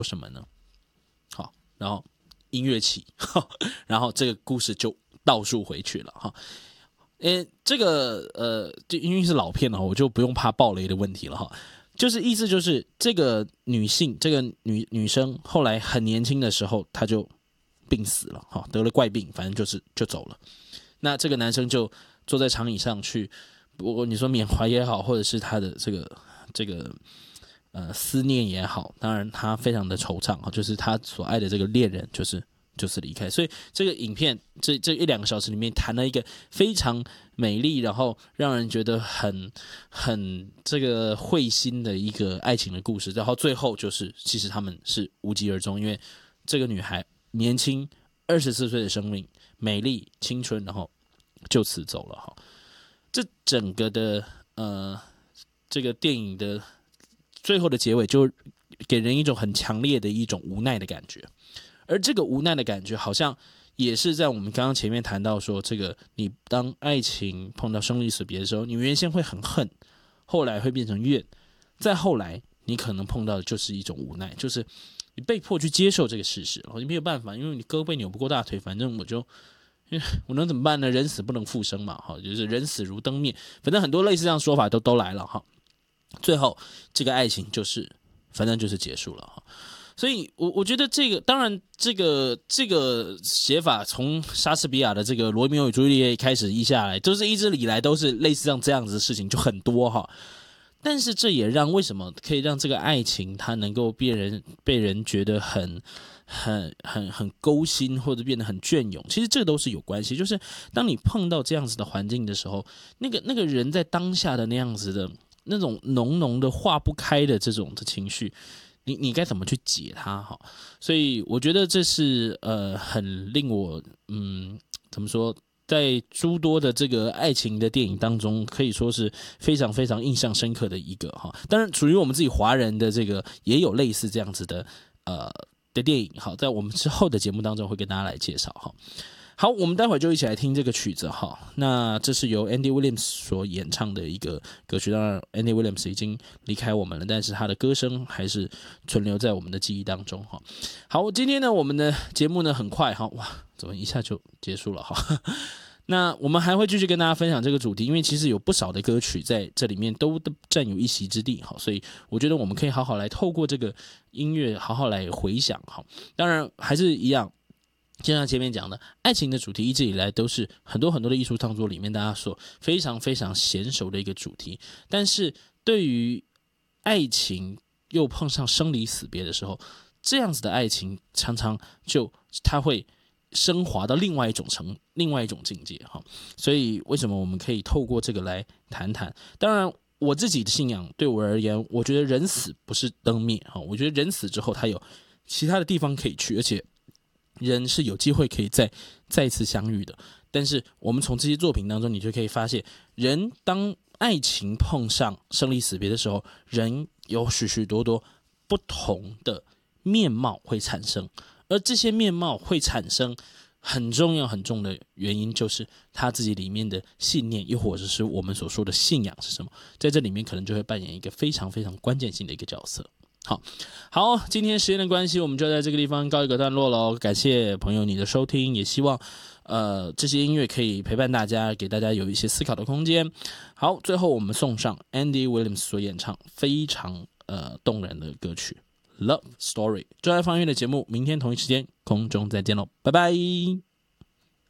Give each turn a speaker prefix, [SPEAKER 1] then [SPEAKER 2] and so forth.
[SPEAKER 1] 什么呢？好，然后音乐起，然后这个故事就倒数回去了哈。这个就因为是老片了，我就不用怕爆雷的问题了哈。就是意思就是这个女性，这个女生后来很年轻的时候，她就病死了哈，得了怪病，反正就走了。那这个男生就坐在长椅上去，你说缅怀也好，或者是他的这个思念也好，当然他非常的惆怅，就是他所爱的这个恋人就是离开，所以这个影片这1-2个小时里面谈了一个非常美丽，然后让人觉得很这个会心的一个爱情的故事，然后最后就是其实他们是无疾而终，因为这个女孩年轻24岁的生命，美丽青春，然后就此走了哈。这整个的这个电影的最后的结尾就给人一种很强烈的一种无奈的感觉。而这个无奈的感觉，好像也是在我们刚刚前面谈到说，这个你当爱情碰到生离死别的时候，你原先会很恨，后来会变成怨，再后来你可能碰到的就是一种无奈，就是你被迫去接受这个事实，你没有办法，因为你胳膊扭不过大腿，反正我能怎么办呢？人死不能复生嘛，就是人死如灯灭，反正很多类似这样的说法都来了哈。最后这个爱情反正就是结束了哈。所以我觉得这个当然这个写法从莎士比亚的这个罗密欧与朱丽叶开始下来，就是一直以来都是类似像这样子的事情就很多哈。但是这也让为什么可以让这个爱情它能够被人觉得很勾心，或者变得很隽永，其实这都是有关系。就是当你碰到这样子的环境的时候，那个人在当下的那样子的那种浓浓的化不开的这种的情绪，你该怎么去解它哈？所以我觉得这是很令我怎么说，在诸多的这个爱情的电影当中，可以说是非常非常印象深刻的一个哈。当然，属于我们自己华人的这个也有类似这样子的的电影哈，在我们之后的节目当中会跟大家来介绍哈。好，我们待会儿就一起来听这个曲子哈。那这是由 Andy Williams 所演唱的一个歌曲，当然 Andy Williams 已经离开我们了，但是他的歌声还是存留在我们的记忆当中哈。好，今天呢，我们的节目呢很快哈，哇，怎么一下就结束了哈？那我们还会继续跟大家分享这个主题，因为其实有不少的歌曲在这里面都占有一席之地哈，所以我觉得我们可以好好来透过这个音乐好好来回想哈。当然还是一样。就像前面讲的，爱情的主题一直以来都是很多的艺术创作里面大家所非常非常娴熟的一个主题，但是对于爱情又碰上生离死别的时候，这样子的爱情常常它会升华到另外一种境界哈。所以为什么我们可以透过这个来谈谈？当然我自己的信仰对我而言，我觉得人死不是灯灭哈，我觉得人死之后他有其他的地方可以去，而且人是有机会可以再次相遇的。但是我们从这些作品当中，你就可以发现，人当爱情碰上生离死别的时候，人有许许多多不同的面貌会产生，而这些面貌会产生很重要的原因，就是他自己里面的信念，又或者是我们所说的信仰是什么，在这里面可能就会扮演一个非常非常关键性的一个角色。好，今天时间的关系，我们就在这个地方告一个段落喽。感谢朋友你的收听，也希望这些音乐可以陪伴大家，给大家有一些思考的空间。好，最后我们送上 Andy Williams 所演唱非常动人的歌曲《Love Story》。就爱放音乐的节目，明天同一时间空中再见喽，拜拜。